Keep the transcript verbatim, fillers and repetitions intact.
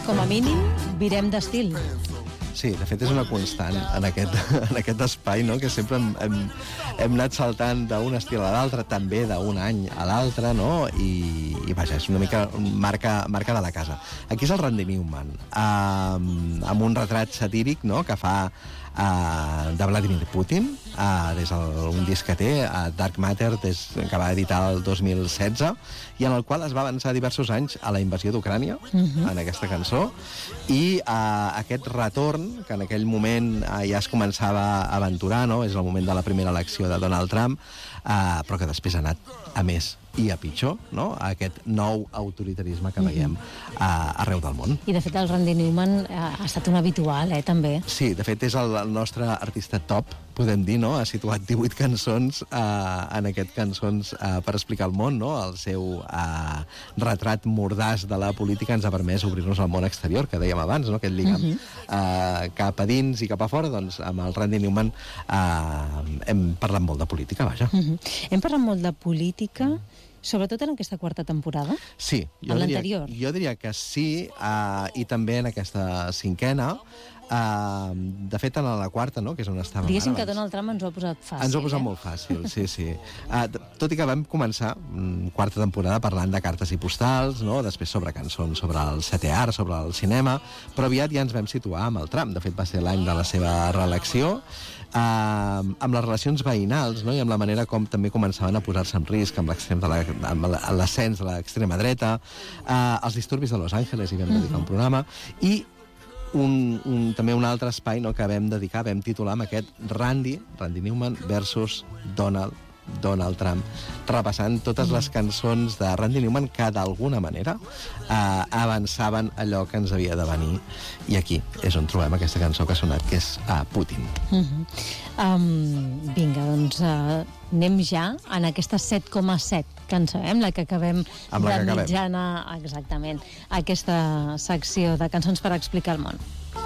Com a mínim, virem d'estil. Sí, de fet és una constant en aquest, en aquest espai, no? Que sempre hem, hem, hem anat saltant d'un estil a l'altre, també d'un any a l'altre, no? I, i vaja, és una mica marca, marca de la casa. Aquí és el Randy Newman, amb, amb un retrat satíric, no?, que fa uh, de Vladimir Putin, uh, des d'un disc que té, uh, Dark Matter, des, que va editar el dos mil setze, i en el qual es va avançar diversos anys a la invasió d'Ucrània, uh-huh. en aquesta cançó, i uh, aquest retorn, que en aquell moment uh, ja es començava a aventurar, no? És el moment de la primera elecció de Donald Trump, uh, però que després ha anat a més i a pitjor, no?, aquest nou autoritarisme que veiem uh, arreu del món. I de fet el Randy Newman ha estat un habitual, eh, també. Sí, de fet és el, el nostre artista top, podem dir, no? Ha situat divuit cançons uh, en aquest Cançons uh, per explicar el món, no? El seu uh, retrat mordàs de la política ens ha permès obrir-nos al món exterior, que dèiem abans, no?, aquest lligam uh-huh. uh, cap a dins i cap a fora. Doncs amb el Randy Newman uh, hem parlat molt de política, vaja. Uh-huh. Hem parlat molt de política, sobretot en aquesta quarta temporada? Sí. Jo en diria, l'anterior? Jo diria que sí, uh, i també en aquesta cinquena. Uh, de fet, en la quarta, no?, que és on estàvem ara. Diguéssim que Donald Trump ens ho ha posat fàcil. Ens ho ha posat eh? molt fàcil, sí, sí. Uh, tot i que vam començar, mm, quarta temporada, parlant de cartes i postals, no?, després sobre cançons, sobre el setè art, sobre el cinema, però aviat ja ens vam situar amb el Trump. De fet, va ser l'any de la seva reelecció, Uh, amb les relacions veïnals, no?, i amb la manera com també començaven a posar-se en risc amb l'ascens de l'extrema dreta, uh, els disturbis de Los Angeles, hi vam dedicar un programa, i un, un, també un altre espai, no?, que vam dedicar, vam titular amb aquest Randy, Randy Newman versus Donald Donald Trump, repassant totes les cançons de Randy Newman que d'alguna manera eh, avançaven allò que ens havia de venir, i aquí és on trobem aquesta cançó que ha sonat, que és uh, Putin. Uh-huh. um, vinga, doncs uh, anem ja en aquesta set coma set que en sabem, la que acabem amb la de que acabem. mitjana, exactament, aquesta secció de Cançons per explicar el món.